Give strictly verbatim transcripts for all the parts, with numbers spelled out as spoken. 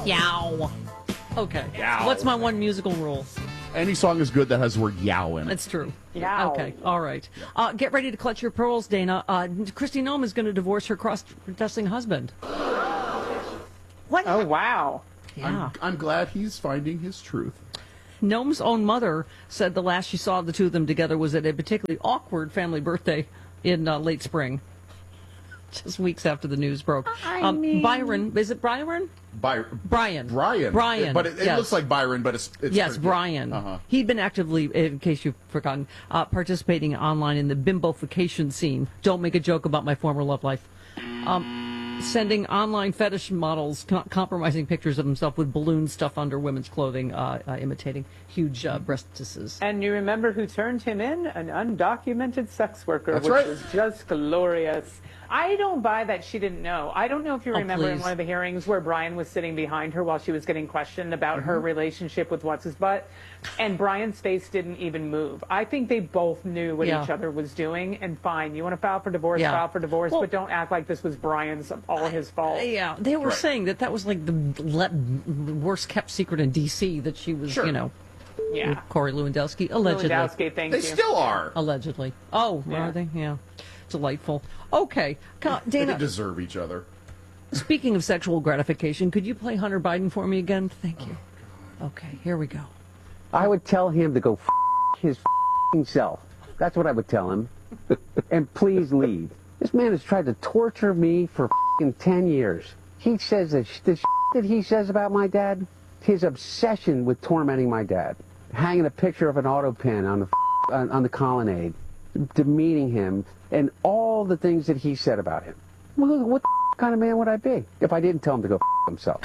Yow. Okay. Yow. What's my one musical rule? Any song is good that has the word yow in it. That's true. Yow. Okay. All right. Uh, get ready to clutch your pearls, Dana. Uh, Kristi Noem is going to divorce her cross-dressing husband. What? Oh, wow. Yeah. I'm, I'm glad he's finding his truth. Noem's own mother said the last she saw the two of them together was at a particularly awkward family birthday in uh, late spring, just weeks after the news broke. I um, mean... Byron, is it Byron? By, Brian. Brian. Brian. But it, it yes. looks like Byron, but it's... it's yes, pretty- Brian. Uh-huh. He'd been actively, in case you've forgotten, uh, participating online in the bimbofication scene. Don't make a joke about my former love life. Um, sending online fetish models co- compromising pictures of himself with balloon stuff under women's clothing, uh, uh, imitating huge uh, breastises. And you remember who turned him in? An undocumented sex worker, That's which right. was just glorious. I don't buy that she didn't know. I don't know if you Oh, remember in please. one of the hearings where Brian was sitting behind her while she was getting questioned about Mm-hmm. her relationship with what's-his-butt, and Brian's face didn't even move. I think they both knew what Yeah. each other was doing, and fine, you want to file for divorce, Yeah. file for divorce, Well- but don't act like this was Brian's, all his fault. Yeah, they were Right. saying that that was like the le- worst kept secret in D C that she was, Sure. you know, Yeah. with Corey Lewandowski, allegedly. Lewandowski, thank They you. still are. Allegedly. Oh, Yeah. are they? Yeah. Delightful. Okay. Ca- They Dana, deserve each other. speaking of sexual gratification, could you play Hunter Biden for me again? Thank you. Okay, here we go. I would tell him to go f his f***ing self. That's what I would tell him. And please leave. This man has tried to torture me for f***ing ten years. He says that sh- the sh- that he says about my dad, his obsession with tormenting my dad, hanging a picture of an auto pen on the f- on, on the colonnade, demeaning him, and all the things that he said about him. Well, what the f- kind of man would I be if I didn't tell him to go f himself?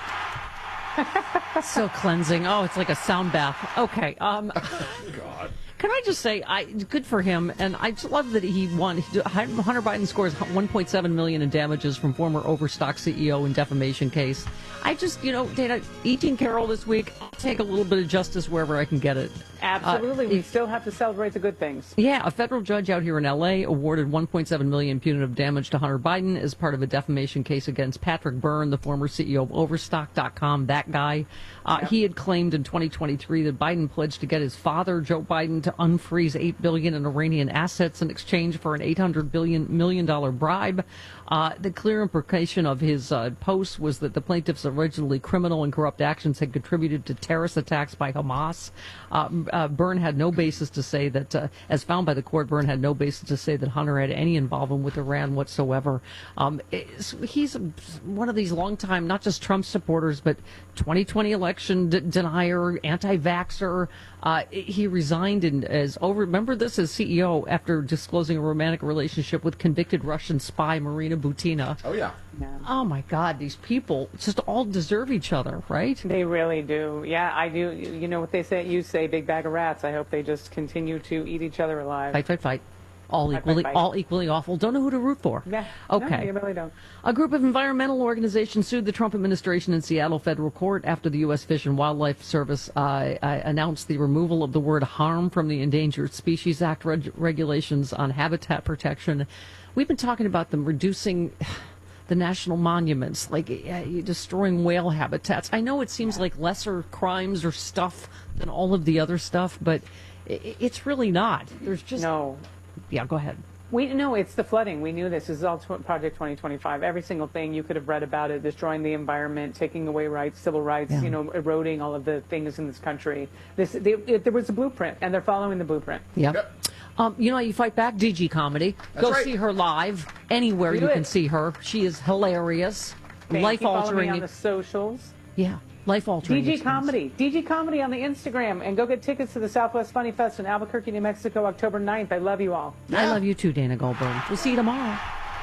So cleansing. Oh, it's like a sound bath. Okay. Um, God. Can I just say, I good for him, and I just love that he won. Hunter Biden scores one point seven million dollars in damages from former Overstock C E O in defamation case. I just, you know, Dana, eighteen Carol this week. I'll take a little bit of justice wherever I can get it. Absolutely. Uh, we if- still have to celebrate the good things. Yeah, a federal judge out here in L A awarded one point seven million dollars punitive damage to Hunter Biden as part of a defamation case against Patrick Byrne, the former C E O of Overstock dot com, that guy. Uh, Yep. He had claimed in twenty twenty-three that Biden pledged to get his father, Joe Biden, to unfreeze eight billion dollars in Iranian assets in exchange for an eight hundred million dollars bribe. Uh, the clear implication of his uh, post was that the plaintiff's originally criminal and corrupt actions had contributed to terrorist attacks by Hamas. Uh, uh, Byrne had no basis to say that, uh, as found by the court, Byrne had no basis to say that Hunter had any involvement with Iran whatsoever. Um, it's- he's one of these longtime, not just Trump supporters, but twenty twenty election d- denier, anti-vaxxer. Uh, he resigned in, as over. Remember this as C E O after disclosing a romantic relationship with convicted Russian spy Marina Butina. Oh, yeah. Yeah. Oh my God, these people just all deserve each other, right? They really do. Yeah, I do. You know what they say? You say, big bag of rats. I hope they just continue to eat each other alive. Fight, fight, fight. All Fight, equally, fight, fight. all equally awful. Don't know who to root for. Yeah. Okay. No, you really don't. A group of environmental organizations sued the Trump administration in Seattle federal court after the U S. Fish and Wildlife Service uh, uh, announced the removal of the word harm from the Endangered Species Act reg- regulations on habitat protection. We've been talking about them reducing the national monuments, like uh, destroying whale habitats. I know it seems like lesser crimes or stuff than all of the other stuff, but i- it's really not. There's just... No. Yeah, go ahead. We no, it's the flooding. We knew this. This is all tw- Project twenty twenty-five. Every single thing you could have read about it, destroying the environment, taking away rights, civil rights, Yeah. you know, eroding all of the things in this country. This they, it, there was a blueprint, and they're following the blueprint. Yeah. Yep. Um, you know how you fight back? D G Comedy. That's Go right. see her live anywhere Do you it. can see her. She is hilarious, Thank life you. Follow me altering. on the socials. Yeah, life altering. D G Comedy. D G Comedy on the Instagram. And go get tickets to the Southwest Funny Fest in Albuquerque, New Mexico, October ninth. I love you all. I love you too, Dana Goldberg. We'll see you tomorrow.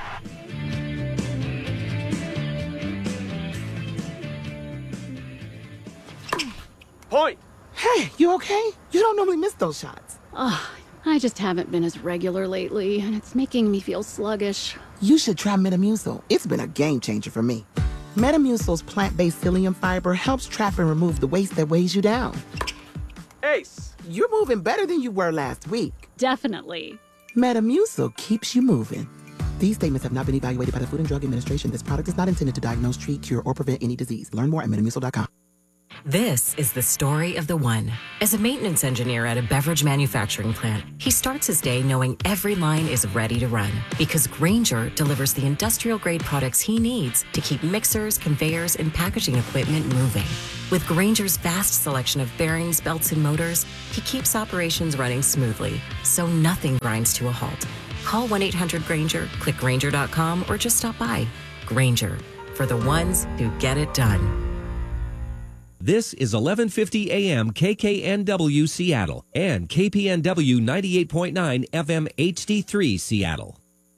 Point! Hey, you okay? You don't normally miss those shots. I just haven't been as regular lately, and it's making me feel sluggish. You should try Metamucil. It's been a game changer for me. Metamucil's plant-based psyllium fiber helps trap and remove the waste that weighs you down. Ace! You're moving better than you were last week. Definitely. Metamucil keeps you moving. These statements have not been evaluated by the Food and Drug Administration. This product is not intended to diagnose, treat, cure, or prevent any disease. Learn more at metamucil dot com. This is the story of the one. As a maintenance engineer at a beverage manufacturing plant, he starts his day knowing every line is ready to run because Grainger delivers the industrial-grade products he needs to keep mixers, conveyors, and packaging equipment moving. With Grainger's vast selection of bearings, belts, and motors, he keeps operations running smoothly, so nothing grinds to a halt. Call one eight hundred Grainger, click Grainger dot com, or just stop by. Grainger, for the ones who get it done. This is eleven fifty A M K K N W Seattle and K P N W ninety-eight point nine F M H D three Seattle.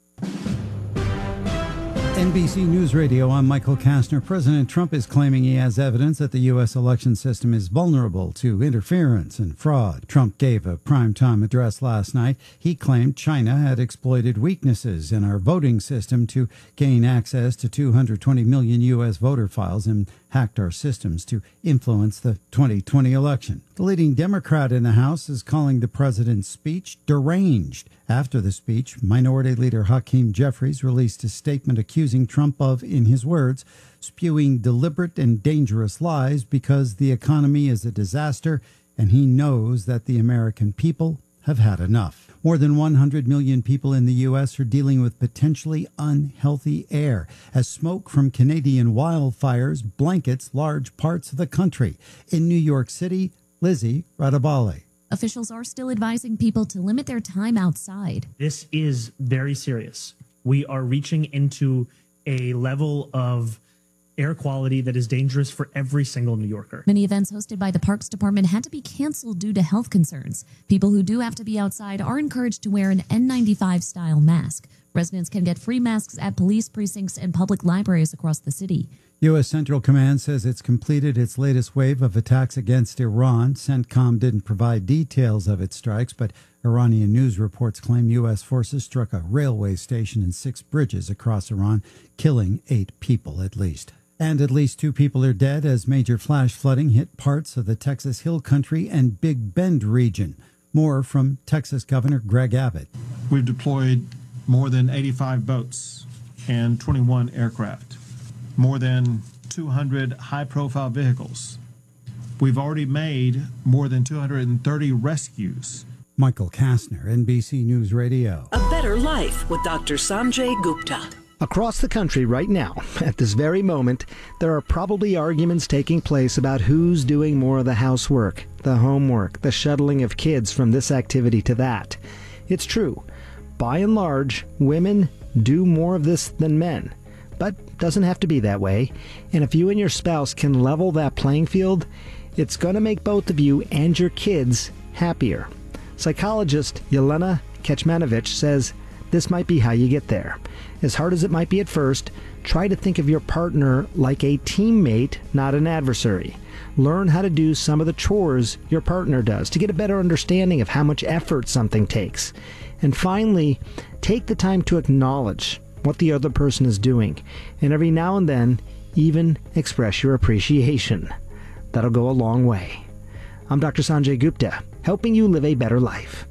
N B C News Radio, I'm Michael Kastner. President Trump is claiming he has evidence that the U S election system is vulnerable to interference and fraud. Trump gave a primetime address last night. He claimed China had exploited weaknesses in our voting system to gain access to two hundred twenty million U S voter files and hacked our systems to influence the twenty twenty election. The leading Democrat in the House is calling the president's speech deranged. After the speech, Minority Leader Hakeem Jeffries released a statement accusing Trump of, in his words, spewing deliberate and dangerous lies because the economy is a disaster and he knows that the American people have had enough. More than one hundred million people in the U S are dealing with potentially unhealthy air as smoke from Canadian wildfires blankets large parts of the country. In New York City, Lizzie Radabale. Officials are still advising people to limit their time outside. This is very serious. We are reaching into a level of air quality that is dangerous for every single New Yorker. Many events hosted by the Parks Department had to be canceled due to health concerns. People who do have to be outside are encouraged to wear an N ninety-five style mask. Residents can get free masks at police precincts and public libraries across the city. U S. Central Command says it's completed its latest wave of attacks against Iran. CENTCOM didn't provide details of its strikes, but Iranian news reports claim U S forces struck a railway station and six bridges across Iran, killing eight people at least. And at least two people are dead as major flash flooding hit parts of the Texas Hill Country and Big Bend region. More from Texas Governor Greg Abbott. We've deployed more than eighty-five boats and twenty-one aircraft, more than two hundred high-profile vehicles. We've already made more than two hundred thirty rescues. Michael Kastner, N B C News Radio. A better life with Doctor Sanjay Gupta. Across the country right now, at this very moment, there are probably arguments taking place about who's doing more of the housework, the homework, the shuttling of kids from this activity to that. It's true. By and large, women do more of this than men. But doesn't have to be that way. And if you and your spouse can level that playing field, it's going to make both of you and your kids happier. Psychologist Yelena Kecmanovic says this might be how you get there. As hard as it might be at first, try to think of your partner like a teammate, not an adversary. Learn how to do some of the chores your partner does to get a better understanding of how much effort something takes. And finally, take the time to acknowledge what the other person is doing, and every now and then, even express your appreciation. That'll go a long way. I'm Doctor Sanjay Gupta, helping you live a better life.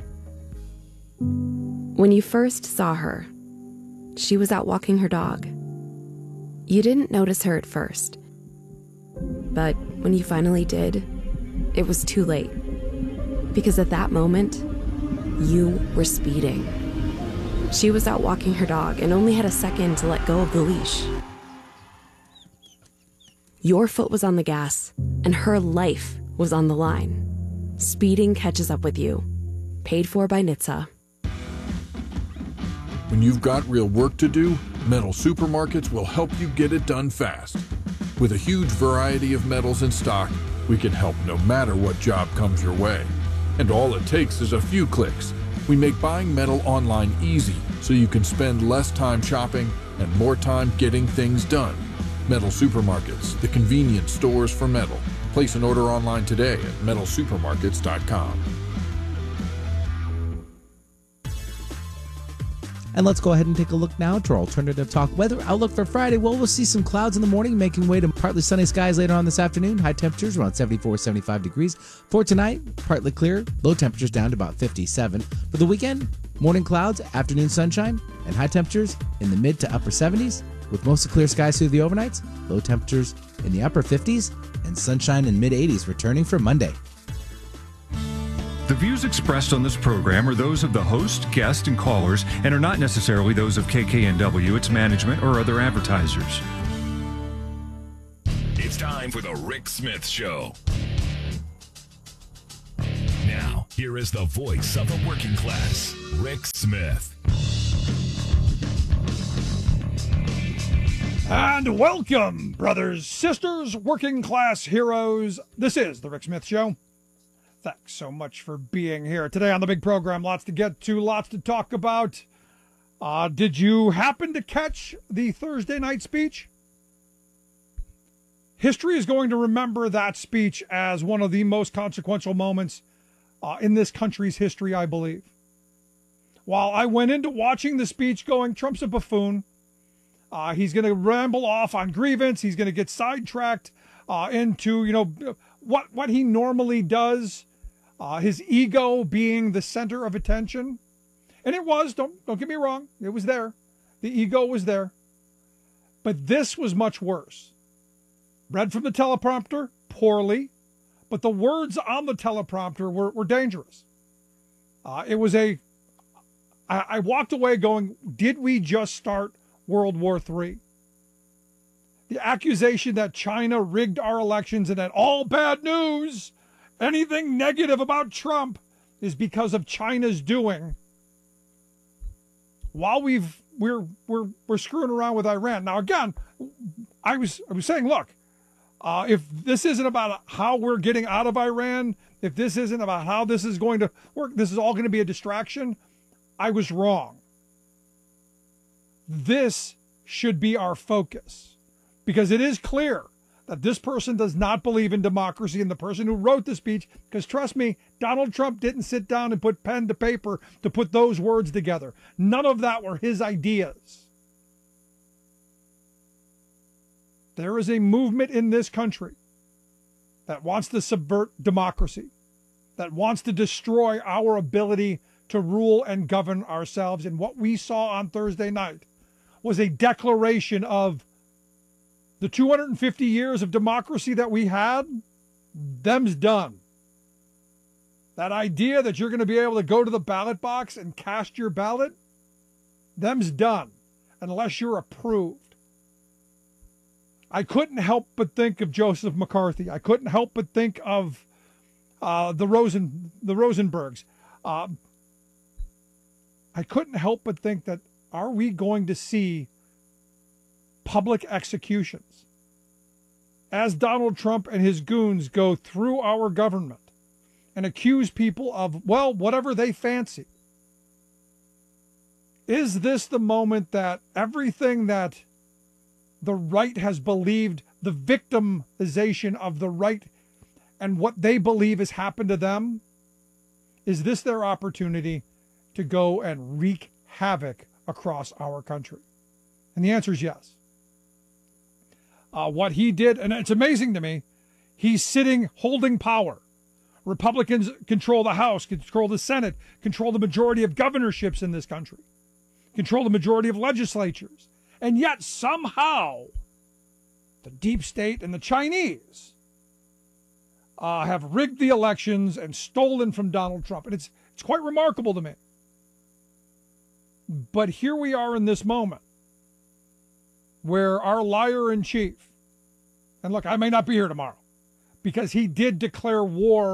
When you first saw her, she was out walking her dog. You didn't notice her at first, but when you finally did, it was too late. Because at that moment, you were speeding. She was out walking her dog and only had a second to let go of the leash. Your foot was on the gas, and her life was on the line. Speeding catches up with you. Paid for by N H T S A. When you've got real work to do, Metal Supermarkets will help you get it done fast. With a huge variety of metals in stock, we can help no matter what job comes your way. And all it takes is a few clicks. We make buying metal online easy so you can spend less time shopping and more time getting things done. Metal Supermarkets, the convenient stores for metal. Place an order online today at metal supermarkets dot com. And let's go ahead and take a look now to our alternative talk weather outlook for Friday. Well, we'll see some clouds in the morning, making way to partly sunny skies later on this afternoon. High temperatures around seventy-four, seventy-five degrees. For tonight, partly clear, low temperatures down to about fifty-seven. For the weekend, morning clouds, afternoon sunshine, and high temperatures in the mid to upper seventies, with mostly clear skies through the overnights, low temperatures in the upper fifties, and sunshine in mid eighties returning for Monday. The views expressed on this program are those of the host, guest, and callers, and are not necessarily those of K K N W, its management, or other advertisers. It's time for the Rick Smith Show. Now, here is the voice of the working class, Rick Smith. And welcome, brothers, sisters, working class heroes. This is the Rick Smith Show. Thanks so much for being here today on the big program. Lots to get to, lots to talk about. Uh, did you happen to catch the Thursday night speech? History is going to remember that speech as one of the most consequential moments uh, in this country's history, I believe. While I went into watching the speech going, Trump's a buffoon. Uh, he's going to ramble off on grievance. He's going to get sidetracked uh, into, you know, what, what he normally does. Uh, his ego being the center of attention. And it was, don't, don't get me wrong, it was there. The ego was there. But this was much worse. Read from the teleprompter, poorly, but the words on the teleprompter were, were dangerous. Uh, it was a, I, I walked away going, did we just start World War Three? The accusation that China rigged our elections and that all bad news, anything negative about Trump is because of China's doing. While we've we're we're we're screwing around with Iran. Now again, I was I was saying, look, uh, if this isn't about how we're getting out of Iran, if this isn't about how this is going to work, this is all going to be a distraction. I was wrong. This should be our focus, because it is clear that this person does not believe in democracy, and the person who wrote the speech, because trust me, Donald Trump didn't sit down and put pen to paper to put those words together. None of that were his ideas. There is a movement in this country that wants to subvert democracy, that wants to destroy our ability to rule and govern ourselves. And what we saw on Thursday night was a declaration of the two hundred fifty years of democracy that we had, them's done. That idea that you're going to be able to go to the ballot box and cast your ballot, them's done, unless you're approved. I couldn't help but think of Joseph McCarthy. I couldn't help but think of uh, the Rosen, the Rosenbergs. Uh, I couldn't help but think that, are we going to see public executions as Donald Trump and his goons go through our government and accuse people of, well, whatever they fancy? Is this the moment that everything that the right has believed, the victimization of the right and what they believe has happened to them, is this their opportunity to go and wreak havoc across our country? And the answer is yes. Uh, what he did, and it's amazing to me, he's sitting holding power. Republicans control the House, control the Senate, control the majority of governorships in this country, control the majority of legislatures. And yet somehow the deep state and the Chinese uh, have rigged the elections and stolen from Donald Trump. And it's it's quite remarkable to me. But here we are in this moment where our liar in chief, and look, I may not be here tomorrow, because he did declare war